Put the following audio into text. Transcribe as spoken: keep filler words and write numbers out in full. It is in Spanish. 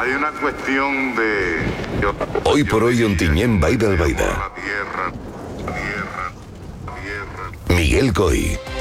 Hay una cuestión de... Hoy por hoy Ontinyent Baida al Baida. La tierra, la tierra, la tierra. Miguel Coy.